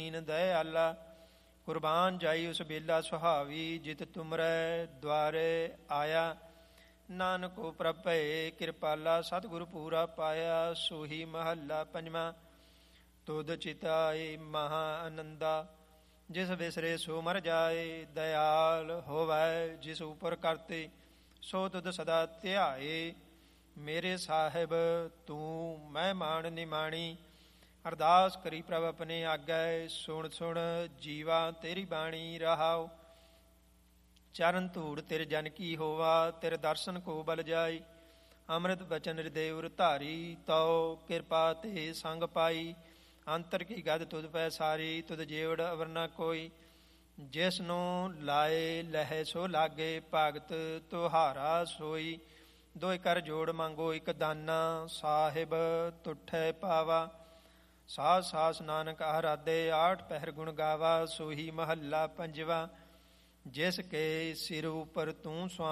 ਦੀਨ ਦਇਆਲਾ। ਕੁਰਬਾਨ ਜਾਈ ਉਸ ਬੇਲਾ ਸੁਹਾਵੀ, ਜਿਤ ਤੁਮਰੈ ਦੁਆਰੇ ਆਇਆ। ਨਾਨਕੋ ਪ੍ਰਭ ਭਏ ਕਿਰਪਾਲਾ, ਸਤਿਗੁਰ ਪੂਰਾ ਪਾਇਆ। ਸੋਹੀ ਮਹੱਲਾ ਪੰਜਵਾਂ। ਤੁਧ ਚਿਤਾਏ ਮਹਾ ਆਨੰਦਾ, ਜਿਸ ਵਿਸਰੇ ਸੋ ਮਰ ਜਾਏ। ਦਇਆਲ ਹੋਵੈ ਜਿਸ ਉਪਰ ਕਰਤੇ, ਸੋ ਤੁਧ ਸਦਾ ਧਿਆਏ। ਮੇਰੇ ਸਾਹਿਬ ਤੂੰ ਮਹਿਮਾਨ ਨਿਮਾਣੀ, ਅਰਦਾਸ ਕਰੀ ਪ੍ਰਭ ਆਪਣੇ ਆਗੈ। ਸੁਣ ਸੁਣ ਜੀਵਾ ਤੇਰੀ ਬਾਣੀ ਰਹਾਉ, ਚਰਨ ਧੂੜ ਤੇਰੇ ਜਨ ਕੀ ਹੋਵਾ। ਤੇਰੇ ਦਰਸ਼ਨ ਕੋ ਬਲ ਜਾਈ, ਅੰਮ੍ਰਿਤ ਬਚਨ ਹਿਰਦੇ ਉਰ ਧਾਰੀ। ਤਉ ਕਿਰਪਾ ਤੇ ਸੰਗ ਪਾਈ, ਅੰਤਰ ਕੀ ਗਦ ਤੁਧ ਪੈ ਸਾਰੀ। ਤੁਧ ਜੇਵੜ ਅਵਰ ਨ ਕੋਈ, ਜਿਸ ਨੂੰ ਲਾਏ ਲਹੈ ਸੋ ਲਾਗੇ। ਭਗਤ ਤੁਹਾਰਾ ਸੋਈ, ਦੋਇ ਕਰ ਜੋੜ ਮੰਗੋ ਇਕ ਦਾਨਾ। ਸਾਹਿਬ ਤੁਠੈ ਪਾਵਾ, ਸਾਸ ਸਾਸ ਨਾਨਕ ਆਰਾਧੇ। ਆਠ ਪਹਿਰ ਗੁਣ ਗਾਵਾ, ਸੋਹੀ ਮਹੱਲਾ ਪੰਜਵਾ। ਜਿਸ ਕੇ ਸਿਰ ਉਪਰ ਤੂੰ